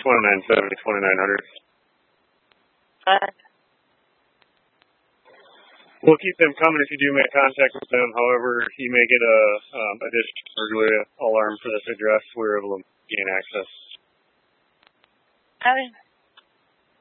2970, 2900. We'll keep them coming if you do make contact with them. However, you may get a additional burglary alarm for this address. We're able to gain access. Okay.